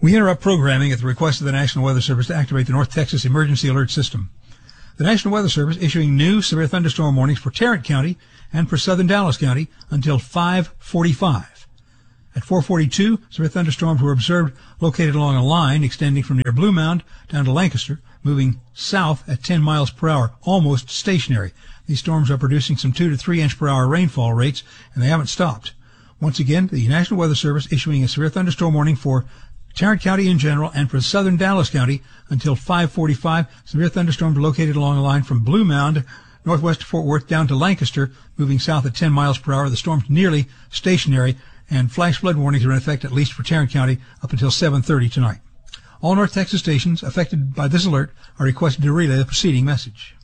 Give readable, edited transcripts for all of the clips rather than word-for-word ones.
We interrupt programming at the request of the National Weather Service to activate the North Texas Emergency Alert System. The National Weather Service issuing new severe thunderstorm warnings for Tarrant County and for southern Dallas County until 5:45. At 4:42, severe thunderstorms were observed located along a line extending from near Blue Mound down to Lancaster, moving south at 10 miles per hour, almost stationary. These storms are producing some 2 to 3 inch per hour rainfall rates, and they haven't stopped. Once again, the National Weather Service issuing a severe thunderstorm warning for Tarrant County in general and for southern Dallas County until 5:45. Severe thunderstorms located along a line from Blue Mound, northwest of Fort Worth, down to Lancaster, moving south at 10 miles per hour. The storm's nearly stationary, and flash flood warnings are in effect, at least for Tarrant County, up until 7:30 tonight. All North Texas stations affected by this alert are requested to relay the preceding message.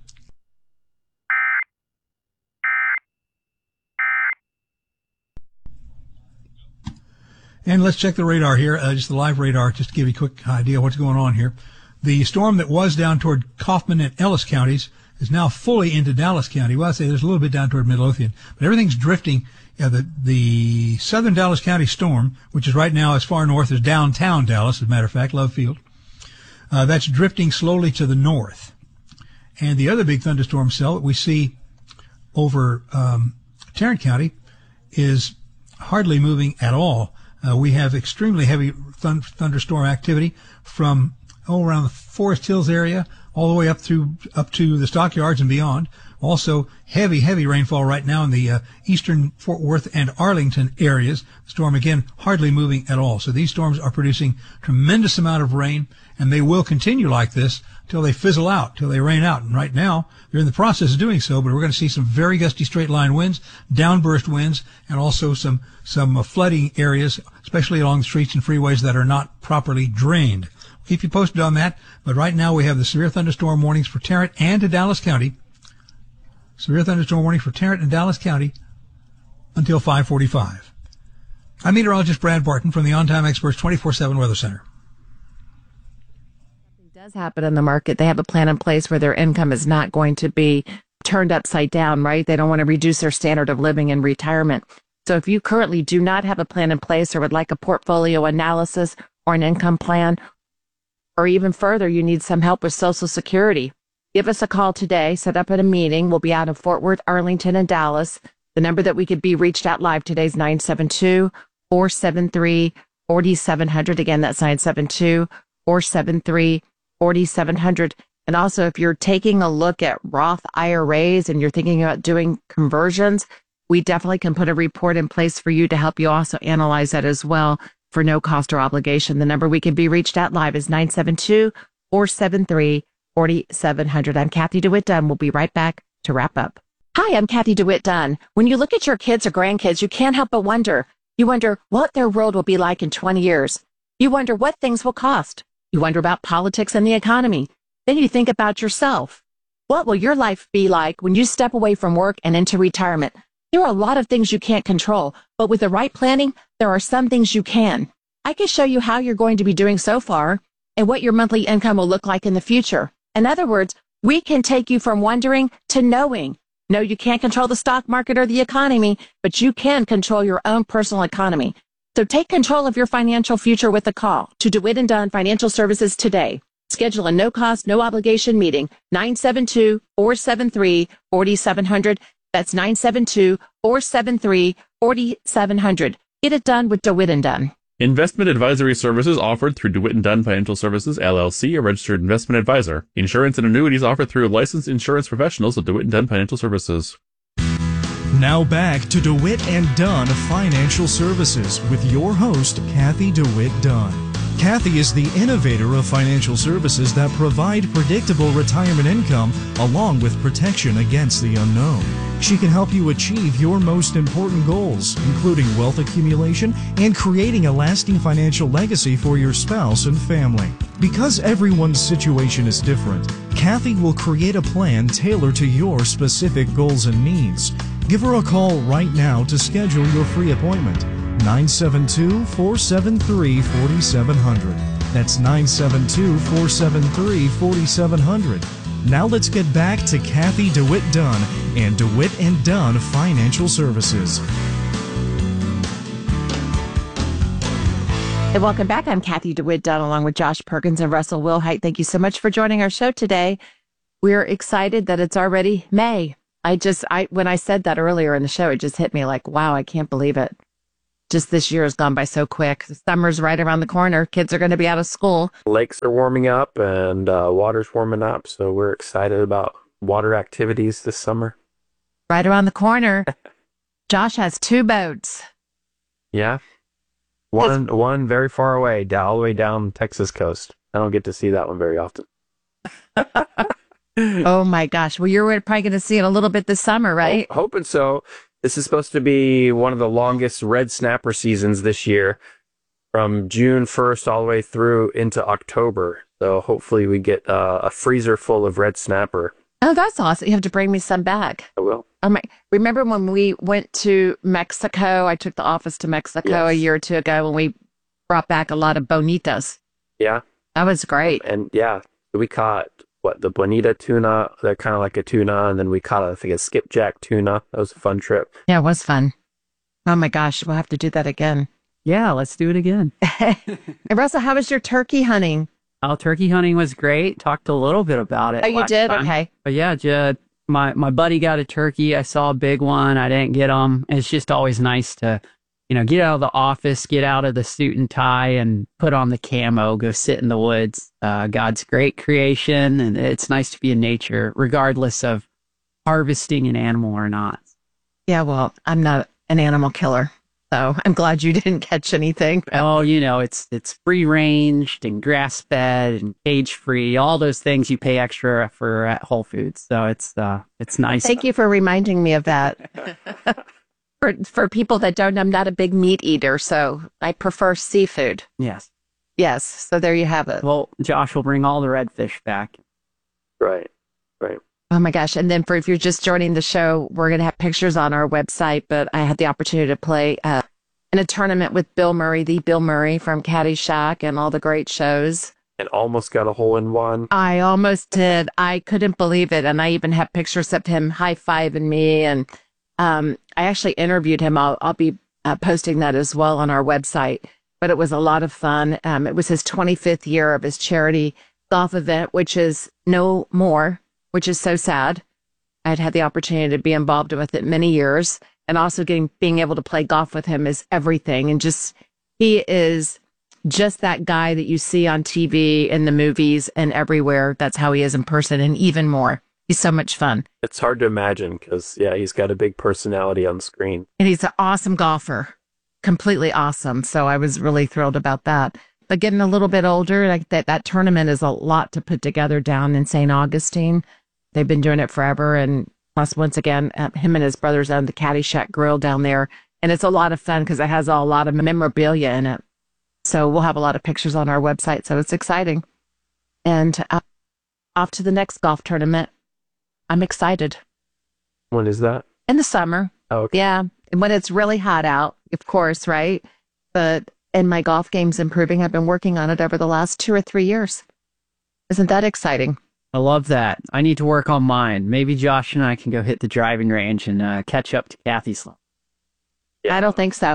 And let's check the radar here, just the live radar, just to give you a quick idea of what's going on here. The storm that was down toward Kaufman and Ellis counties is now fully into Dallas County. Well, I'd say there's a little bit down toward Midlothian, but everything's drifting. The southern Dallas County storm, which is right now as far north as downtown Dallas, as a matter of fact, Love Field, that's drifting slowly to the north. And the other big thunderstorm cell that we see over Tarrant County is hardly moving at all. We have extremely heavy thunderstorm activity from around the Forest Hills area all the way up to the stockyards and beyond. Also, heavy rainfall right now in the eastern Fort Worth and Arlington areas. The storm, again, hardly moving at all. So these storms are producing tremendous amount of rain, and they will continue like this till they fizzle out, till they rain out. And right now, they're in the process of doing so, but we're going to see some very gusty straight-line winds, downburst winds, and also some flooding areas, especially along the streets and freeways that are not properly drained. We'll keep you posted on that, but right now we have the severe thunderstorm warnings for Tarrant and to Dallas County. Severe thunderstorm warning for Tarrant and Dallas County until 5:45. I'm meteorologist Brad Barton from the On Time Experts 24/7 Weather Center. Something does happen in the market. They have a plan in place where their income is not going to be turned upside down, right? They don't want to reduce their standard of living in retirement. So if you currently do not have a plan in place or would like a portfolio analysis or an income plan, or even further, you need some help with Social Security, give us a call today. Set up at a meeting. We'll be out of Fort Worth, Arlington, and Dallas. The number that we could be reached at live today is 972-473-4700. Again, that's 972-473-4700. And also, if you're taking a look at Roth IRAs and you're thinking about doing conversions, we definitely can put a report in place for you to help you also analyze that as well for no cost or obligation. The number we can be reached at live is 972-473-4700. I'm Kathy DeWitt Dunn. We'll be right back to wrap up. Hi, I'm Kathy DeWitt Dunn. When you look at your kids or grandkids, you can't help but wonder. You wonder what their world will be like in 20 years. You wonder what things will cost. You wonder about politics and the economy. Then you think about yourself. What will your life be like when you step away from work and into retirement? There are a lot of things you can't control, but with the right planning, there are some things you can. I can show you how you're going to be doing so far and what your monthly income will look like in the future. In other words, we can take you from wondering to knowing. No, you can't control the stock market or the economy, but you can control your own personal economy. So take control of your financial future with a call to DeWitt & Dunn Financial Services today. Schedule a no-cost, no-obligation meeting, 972-473-4700. That's 972-473-4700. Get it done with DeWitt & Dunn. Investment advisory services offered through DeWitt & Dunn Financial Services, LLC, a registered investment advisor. Insurance and annuities offered through licensed insurance professionals of DeWitt & Dunn Financial Services. Now back to DeWitt & Dunn Financial Services with your host, Kathy DeWitt Dunn. Kathy is the innovator of financial services that provide predictable retirement income along with protection against the unknown. She can help you achieve your most important goals, including wealth accumulation and creating a lasting financial legacy for your spouse and family. Because everyone's situation is different, Kathy will create a plan tailored to your specific goals and needs. Give her a call right now to schedule your free appointment. 972-473-4700. That's 972-473-4700. Now let's get back to Kathy DeWitt Dunn and DeWitt & Dunn Financial Services. And welcome back. I'm Kathy DeWitt Dunn along with Josh Perkins and Russell Wilhite. Thank you so much for joining our show today. We're excited that it's already May. When I said that earlier in the show, it just hit me like, wow, I can't believe it. Just this year has gone by so quick. The summer's right around the corner. Kids are going to be out of school. Lakes are warming up and water's warming up. So we're excited about water activities this summer. Right around the corner. Josh has 2 boats. Yeah. One very far away, all the way down Texas coast. I don't get to see that one very often. Oh my gosh. Well, you're probably going to see it a little bit this summer, right? Hoping so. This is supposed to be one of the longest red snapper seasons this year, from June 1st all the way through into October. So hopefully we get a freezer full of red snapper. Oh, that's awesome. You have to bring me some back. I will. Remember when we went to Mexico? I took the office to Mexico a year or 2 ago when we brought back a lot of bonitas. Yeah. That was great. And yeah, we caught the bonita tuna. They're kind of like a tuna. And then we caught, I think, a skipjack tuna. That was a fun trip. Yeah, it was fun. Oh my gosh, we'll have to do that again. Yeah, let's do it again. And Russell, how was your turkey hunting? Oh, turkey hunting was great. Talked a little bit about it. Oh, you did? Time. Okay. But yeah, my buddy got a turkey. I saw a big one. I didn't get them. It's just always nice to, get out of the office, get out of the suit and tie, and put on the camo, go sit in the woods. God's great creation, and it's nice to be in nature, regardless of harvesting an animal or not. Yeah, well, I'm not an animal killer, so I'm glad you didn't catch anything. Oh, it's free ranged and grass fed and cage free. All those things you pay extra for at Whole Foods. So it's nice. Thank you for reminding me of that. For people that don't know, I'm not a big meat eater, so I prefer seafood. Yes. Yes. So there you have it. Well, Josh will bring all the redfish back. Right. Oh my gosh. And then if you're just joining the show, we're going to have pictures on our website, but I had the opportunity to play in a tournament with Bill Murray, the Bill Murray from Caddyshack and all the great shows. And almost got a hole in one. I almost did. I couldn't believe it. And I even have pictures of him high-fiving me. And I actually interviewed him. I'll be posting that as well on our website. But it was a lot of fun. It was his 25th year of his charity golf event, which is no more, which is so sad. I'd had the opportunity to be involved with it many years. And also being able to play golf with him is everything. And he is just that guy that you see on TV, in the movies, and everywhere. That's how he is in person, and even more. He's so much fun. It's hard to imagine because, he's got a big personality on screen. And he's an awesome golfer. Completely awesome. So I was really thrilled about that. But getting a little bit older, like that tournament is a lot to put together down in St. Augustine. They've been doing it forever. And plus, once again, him and his brothers own the Caddyshack Grill down there. And it's a lot of fun because it has a lot of memorabilia in it. So we'll have a lot of pictures on our website. So it's exciting. And off to the next golf tournament. I'm excited. When is that? In the summer. Oh, okay. Yeah. And when it's really hot out, of course, right? But and my golf game's improving. I've been working on it over the last 2 or 3 years. Isn't that exciting? I love that. I need to work on mine. Maybe Josh and I can go hit the driving range and catch up to Kathy's level. Yeah. I don't think so.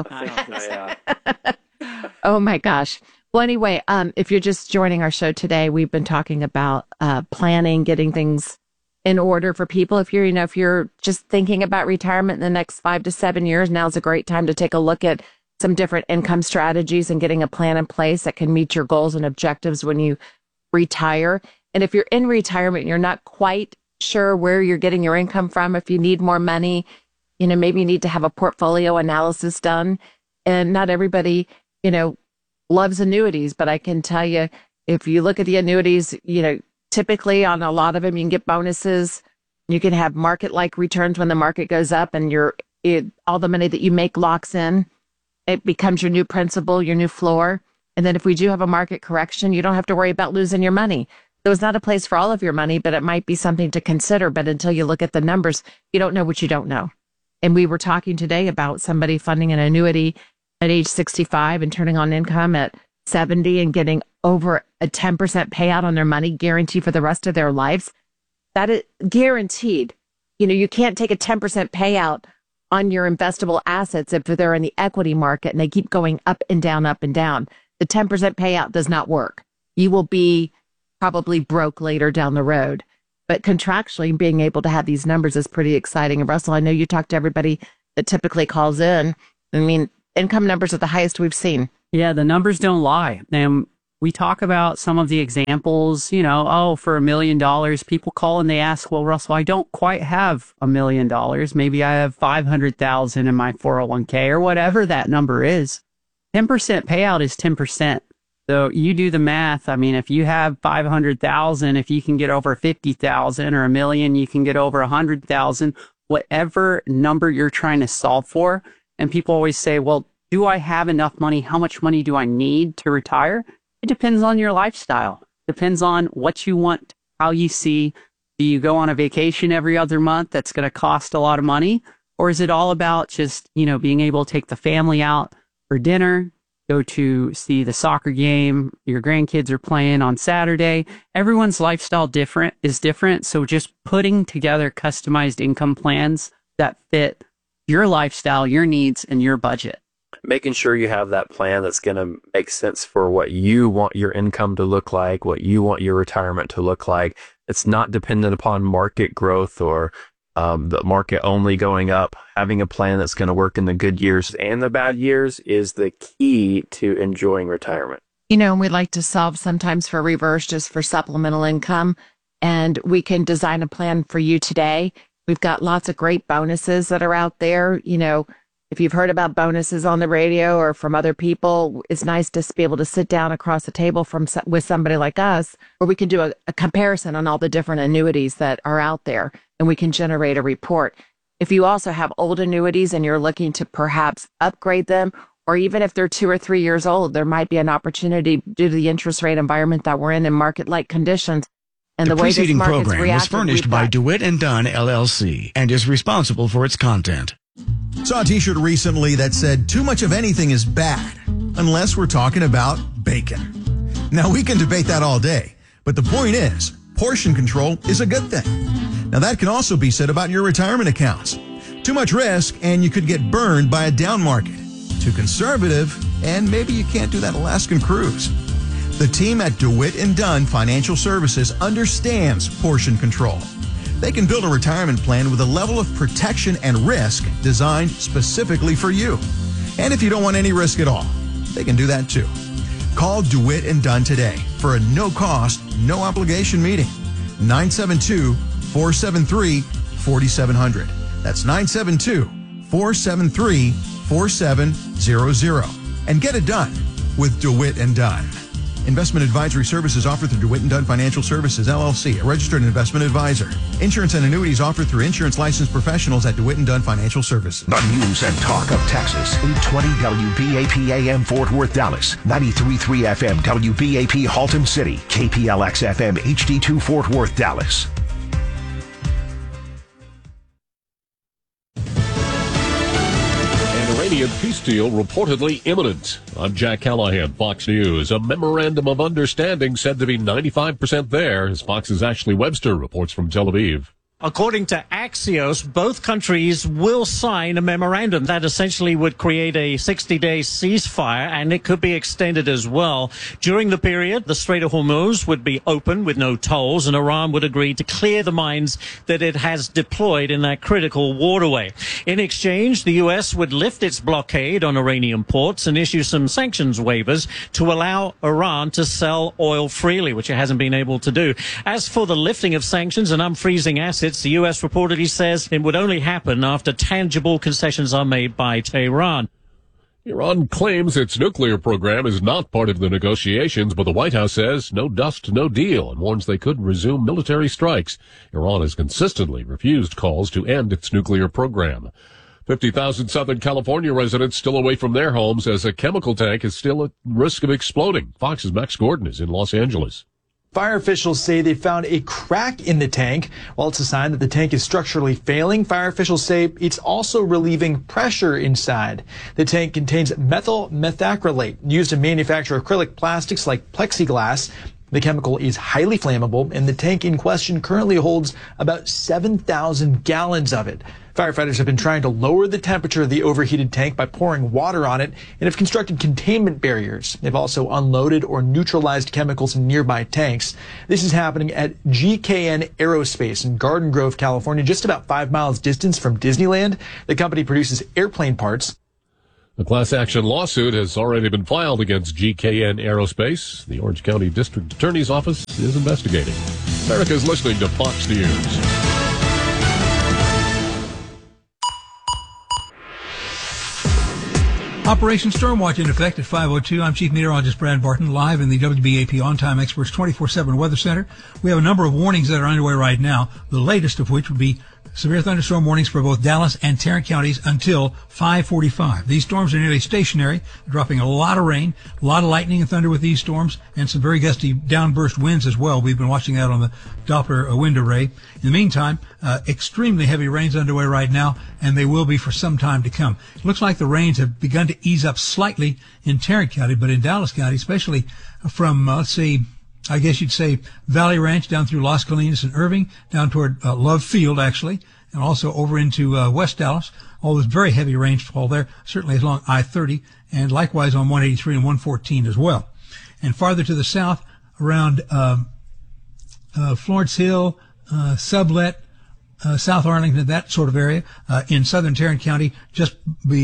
Oh my gosh. Well, anyway, if you're just joining our show today, we've been talking about planning, getting things in order for people. If you're just thinking about retirement in the next 5 to 7 years, now's a great time to take a look at some different income strategies and getting a plan in place that can meet your goals and objectives when you retire. And if you're in retirement and you're not quite sure where you're getting your income from, if you need more money, maybe you need to have a portfolio analysis done. And not everybody, loves annuities, but I can tell you, if you look at the annuities, typically on a lot of them, you can get bonuses. You can have market-like returns when the market goes up and all the money that you make locks in. It becomes your new principal, your new floor. And then if we do have a market correction, you don't have to worry about losing your money. So it's not a place for all of your money, but it might be something to consider. But until you look at the numbers, you don't know what you don't know. And we were talking today about somebody funding an annuity at age 65 and turning on income at 70 and getting over a 10% payout on their money, guaranteed for the rest of their lives. That is guaranteed. You can't take a 10% payout on your investable assets if they're in the equity market and they keep going up and down, up and down. the 10% payout does not work. You will be probably broke later down the road. But contractually, being able to have these numbers is pretty exciting. And Russell, I know you talk to everybody that typically calls in. I mean, income numbers are the highest we've seen. Yeah, the numbers don't lie. And we talk about some of the examples, for $1 million, people call and they ask, well, Russell, I don't quite have $1 million. Maybe I have 500,000 in my 401k or whatever that number is. 10% payout is 10%. So you do the math. I mean, if you have 500,000, if you can get over 50,000 or $1 million, you can get over 100,000, whatever number you're trying to solve for. And people always say, well, do I have enough money? How much money do I need to retire? It depends on your lifestyle. Depends on what you want, how you see. Do you go on a vacation every other month that's going to cost a lot of money? Or is it all about just, being able to take the family out for dinner, go to see the soccer game your grandkids are playing on Saturday? Everyone's lifestyle is different. So just putting together customized income plans that fit your lifestyle, your needs, and your budget. Making sure you have that plan that's going to make sense for what you want your income to look like, what you want your retirement to look like. It's not dependent upon market growth or the market only going up. Having a plan that's going to work in the good years and the bad years is the key to enjoying retirement. And we like to solve sometimes for reverse, just for supplemental income. And we can design a plan for you today. We've got lots of great bonuses that are out there. If you've heard about bonuses on the radio or from other people, it's nice to be able to sit down across the table with somebody like us, where we can do a comparison on all the different annuities that are out there, and we can generate a report. If you also have old annuities and you're looking to perhaps upgrade them, or even if they're 2 or 3 years old, there might be an opportunity due to the interest rate environment that we're in market-like conditions. And the preceding program was furnished by DeWitt & Dunn, LLC, and is responsible for its content. Saw a t-shirt recently that said, too much of anything is bad, unless we're talking about bacon. Now, we can debate that all day, but the point is, portion control is a good thing. Now, that can also be said about your retirement accounts. Too much risk, and you could get burned by a down market. Too conservative, and maybe you can't do that Alaskan cruise. The team at DeWitt & Dunn Financial Services understands portion control. They can build a retirement plan with a level of protection and risk designed specifically for you. And if you don't want any risk at all, they can do that too. Call DeWitt & Dunn today for a no-cost, no-obligation meeting. 972-473-4700. That's 972-473-4700. And get it done with DeWitt & Dunn. Investment advisory services offered through DeWitt & Dunn Financial Services, LLC, a registered investment advisor. Insurance and annuities offered through insurance licensed professionals at DeWitt & Dunn Financial Services. The news and talk of Texas. 820 WBAP AM Fort Worth, Dallas. 93.3 FM WBAP Haltom City. KPLX FM HD2 Fort Worth, Dallas. Iranian peace deal reportedly imminent. I'm Jack Callahan, Fox News. A memorandum of understanding said to be 95% there, as Fox's Ashley Webster reports from Tel Aviv. According to Axios, both countries will sign a memorandum that essentially would create a 60-day ceasefire, and it could be extended as well. During the period, the Strait of Hormuz would be open with no tolls, and Iran would agree to clear the mines that it has deployed in that critical waterway. In exchange, the U.S. would lift its blockade on Iranian ports and issue some sanctions waivers to allow Iran to sell oil freely, which it hasn't been able to do. As for the lifting of sanctions and unfreezing assets, the U.S. reportedly says it would only happen after tangible concessions are made by Tehran. Iran claims its nuclear program is not part of the negotiations, but the White House says no dust, no deal, and warns they could resume military strikes. Iran has consistently refused calls to end its nuclear program. 50,000 Southern California residents still away from their homes as a chemical tank is still at risk of exploding. Fox's Max Gordon is in Los Angeles. Fire officials say they found a crack in the tank. While it's a sign that the tank is structurally failing, fire officials say it's also relieving pressure inside. The tank contains methyl methacrylate used to manufacture acrylic plastics like plexiglass. The chemical is highly flammable, and the tank in question currently holds about 7,000 gallons of it. Firefighters have been trying to lower the temperature of the overheated tank by pouring water on it and have constructed containment barriers. They've also unloaded or neutralized chemicals in nearby tanks. This is happening at GKN Aerospace in Garden Grove, California, just about 5 miles distance from Disneyland. The company produces airplane parts. A class action lawsuit has already been filed against GKN Aerospace. The Orange County District Attorney's Office is investigating. America is listening to Fox News. Operation Stormwatch in effect at 5:02. I'm Chief Meteorologist Brad Barton, live in the WBAP On-Time Experts 24/7 Weather Center. We have a number of warnings that are underway right now, the latest of which would be severe thunderstorm warnings for both Dallas and Tarrant counties until 5:45. These storms are nearly stationary, dropping a lot of rain, a lot of lightning and thunder with these storms, and some very gusty downburst winds as well. We've been watching that on the Doppler wind array. In the meantime, extremely heavy rains underway right now, and they will be for some time to come. It looks like the rains have begun to ease up slightly in Tarrant County, but in Dallas County, especially from, I guess you'd say Valley Ranch down through Las Colinas and Irving, down toward Love Field, actually, and also over into West Dallas. All this very heavy rainfall there, certainly along I-30, and likewise on 183 and 114 as well. And farther to the south, around Florence Hill, Sublet, South Arlington, that sort of area, in southern Tarrant County, just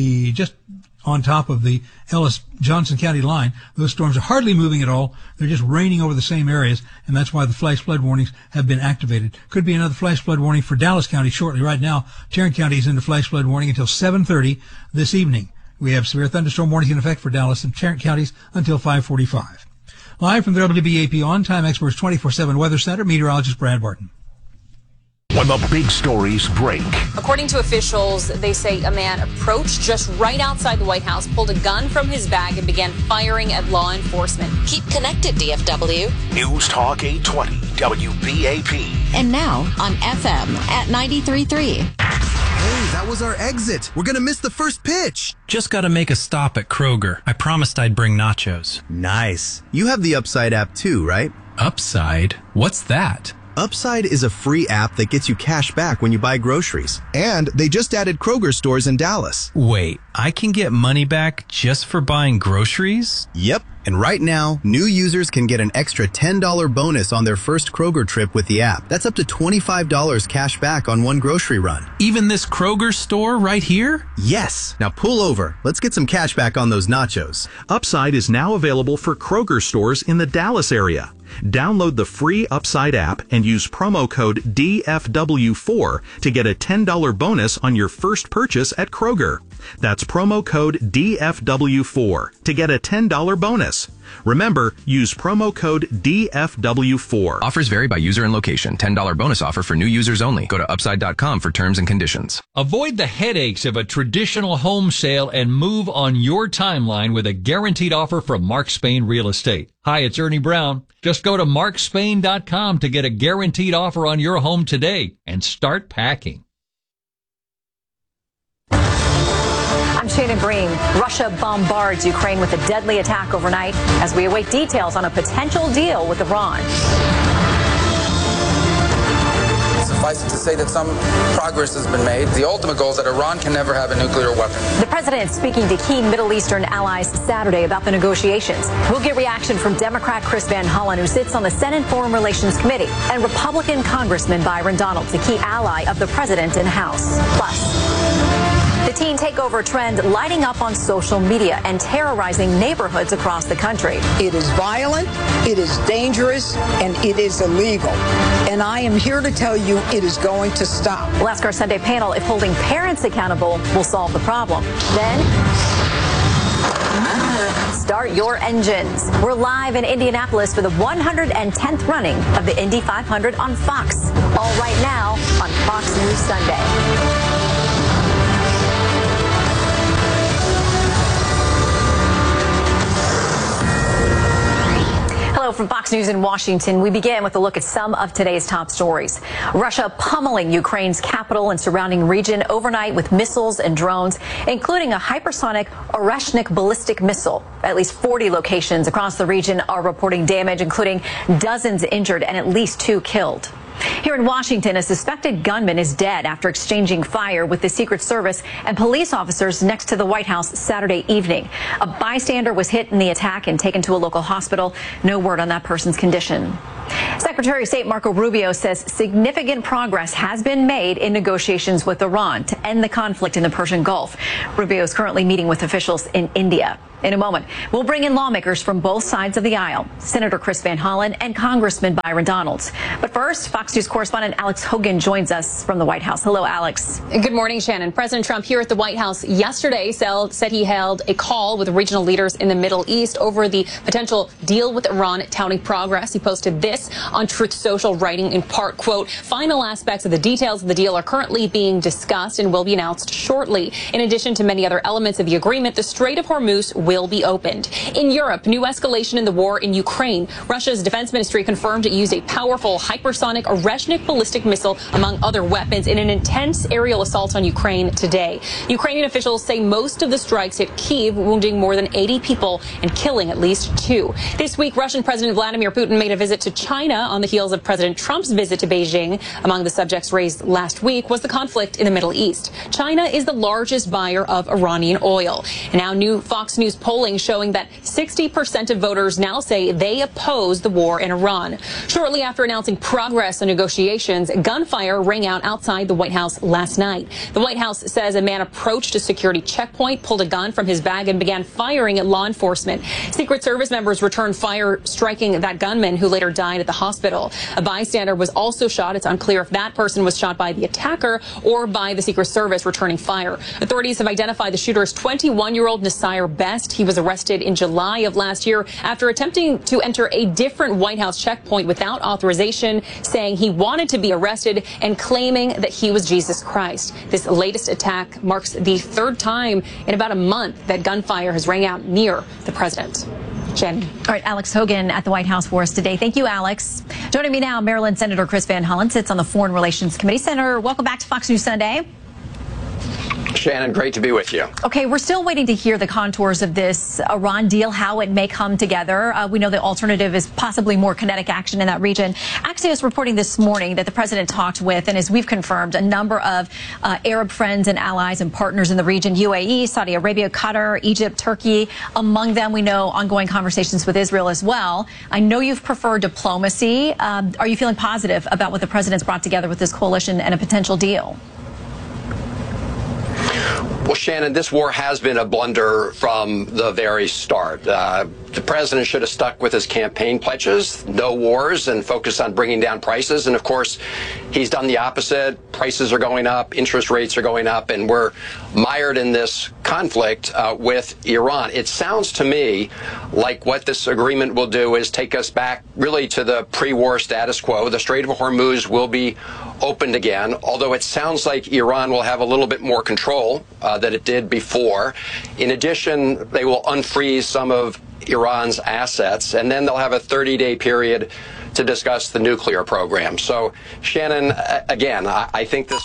on top of the Ellis-Johnson County line. Those storms are hardly moving at all. They're just raining over the same areas, and that's why the flash flood warnings have been activated. Could be another flash flood warning for Dallas County shortly. Right now, Tarrant County is in the flash flood warning until 7:30 this evening. We have severe thunderstorm warnings in effect for Dallas and Tarrant counties until 5:45. Live from the WBAP On-Time Experts 24/7 Weather Center, meteorologist Brad Barton. When the big stories break. According to officials, they say a man approached just right outside the White House, pulled a gun from his bag, and began firing at law enforcement. Keep connected, DFW. News Talk 820, WBAP. And now on FM at 93.3. Hey, that was our exit. We're going to miss the first pitch. Just got to make a stop at Kroger. I promised I'd bring nachos. Nice. You have the Upside app too, right? Upside? What's that? Upside is a free app that gets you cash back when you buy groceries. And they just added Kroger stores in Dallas. Wait, I can get money back just for buying groceries? Yep. And right now, new users can get an extra $10 bonus on their first Kroger trip with the app. That's up to $25 cash back on one grocery run. Even this Kroger store right here? Yes. Now pull over. Let's get some cash back on those nachos. Upside is now available for Kroger stores in the Dallas area. Download the free Upside app and use promo code DFW4 to get a $10 bonus on your first purchase at Kroger. That's promo code DFW4 to get a $10 bonus. Remember, use promo code DFW4. Offers vary by user and location. $10 bonus offer for new users only. Go to upside.com for terms and conditions. Avoid the headaches of a traditional home sale and move on your timeline with a guaranteed offer from Mark Spain Real Estate. Hi, it's Ernie Brown. Just go to markspain.com to get a guaranteed offer on your home today and start packing. I'm Shannon Green. Russia bombards Ukraine with a deadly attack overnight as we await details on a potential deal with Iran. Suffice it to say that some progress has been made. The ultimate goal is that Iran can never have a nuclear weapon. The president speaking to key Middle Eastern allies Saturday about the negotiations. We'll get reaction from Democrat Chris Van Hollen, who sits on the Senate Foreign Relations Committee, and Republican Congressman Byron Donalds, a key ally of the president in the House. Plus, the teen takeover trend lighting up on social media and terrorizing neighborhoods across the country. It is violent, it is dangerous, and it is illegal. And I am here to tell you it is going to stop. We'll ask our Sunday panel if holding parents accountable will solve the problem. Then, start your engines. We're live in Indianapolis for the 110th running of the Indy 500 on Fox. All right now on Fox News Sunday. Hello from Fox News in Washington, we begin with a look at some of today's top stories. Russia pummeling Ukraine's capital and surrounding region overnight with missiles and drones, including a hypersonic Oreshnik ballistic missile. At least 40 locations across the region are reporting damage, including dozens injured and at least 2 killed. Here in Washington, a suspected gunman is dead after exchanging fire with the Secret Service and police officers next to the White House Saturday evening. A bystander was hit in the attack and taken to a local hospital. No word on that person's condition. Secretary of State Marco Rubio says significant progress has been made in negotiations with Iran to end the conflict in the Persian Gulf. Rubio is currently meeting with officials in India. In a moment, we'll bring in lawmakers from both sides of the aisle, Senator Chris Van Hollen and Congressman Byron Donalds. But first, Fox News correspondent Alex Hogan joins us from the White House. Hello, Alex. Good morning, Shannon. President Trump here at the White House yesterday said he held a call with regional leaders in the Middle East over the potential deal with Iran, touting progress. He posted this on Truth Social, writing in part, quote, "Final aspects of the details of the deal are currently being discussed and will be announced shortly. In addition to many other elements of the agreement, the Strait of Hormuz will be opened." In Europe, new escalation in the war in Ukraine. Russia's defense ministry confirmed it used a powerful hypersonic Oreshnik ballistic missile, among other weapons, in an intense aerial assault on Ukraine today. Ukrainian officials say most of the strikes hit Kyiv, wounding more than 80 people and killing at least 2. This week, Russian President Vladimir Putin made a visit to China on the heels of President Trump's visit to Beijing. Among the subjects raised last week was the conflict in the Middle East. China is the largest buyer of Iranian oil. And now new Fox News polling showing that 60% of voters now say they oppose the war in Iran. Shortly after announcing progress on negotiations, gunfire rang out outside the White House last night. The White House says a man approached a security checkpoint, pulled a gun from his bag, and began firing at law enforcement. Secret Service members returned fire, striking that gunman, who later died at the hospital. A bystander was also shot. It's unclear if that person was shot by the attacker or by the Secret Service returning fire. Authorities have identified the shooter as 21-year-old Nasir Best. He was arrested in July of last year after attempting to enter a different White House checkpoint without authorization, saying he wanted to be arrested and claiming that he was Jesus Christ. This latest attack marks the 3rd time in about a month that gunfire has rang out near the president. Jen. All right, Alex Hogan at the White House for us today. Thank you, Alex. Joining me now, Maryland Senator Chris Van Hollen sits on the Foreign Relations Committee. Senator, welcome back to Fox News Sunday. Shannon, great to be with you. Okay, we're still waiting to hear the contours of this Iran deal, how it may come together. We know the alternative is possibly more kinetic action in that region. Axios reporting this morning that the president talked with, and as we've confirmed, a number of Arab friends and allies and partners in the region, UAE, Saudi Arabia, Qatar, Egypt, Turkey. Among them, we know ongoing conversations with Israel as well. I know you've preferred diplomacy. Are you feeling positive about what the president's brought together with this coalition and a potential deal? Well, Shannon, this war has been a blunder from the very start. The president should have stuck with his campaign pledges, no wars, and focus on bringing down prices. And of course, he's done the opposite. Prices are going up, interest rates are going up, and we're mired in this conflict with Iran. It sounds to me like what this agreement will do is take us back really to the pre-war status quo. The Strait of Hormuz will be opened again, although it sounds like Iran will have a little bit more control than it did before. In addition, they will unfreeze some of Iran's assets, and then they'll have a 30-day period to discuss the nuclear program. So, Shannon, again, I think this...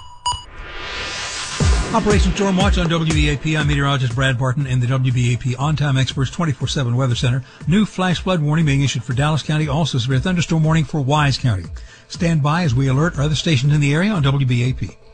Operation Storm Watch on WBAP. I'm meteorologist Brad Barton in the WBAP On-Time Experts 24/7 Weather Center. New flash flood warning being issued for Dallas County. Also severe thunderstorm warning for Wise County. Stand by as we alert other stations in the area on WBAP.